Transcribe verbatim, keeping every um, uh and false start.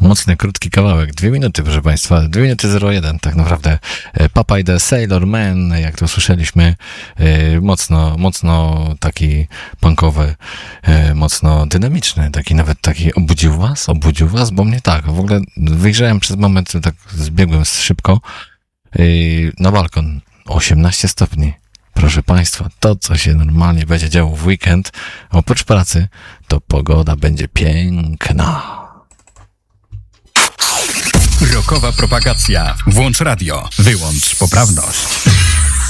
Mocny, krótki kawałek. Dwie minuty, proszę Państwa. Dwie minuty zero jeden, tak naprawdę. Popeye the Sailor Man, jak to słyszeliśmy, mocno, mocno taki punkowy, mocno dynamiczny, taki nawet taki obudził was, obudził was, bo mnie tak, w ogóle wyjrzałem przez moment, tak zbiegłem szybko na balkon. osiemnaście stopni. Proszę Państwa, to co się normalnie będzie działo w weekend, oprócz pracy, to pogoda będzie piękna. Rokowa propagacja. Włącz radio. Wyłącz poprawność.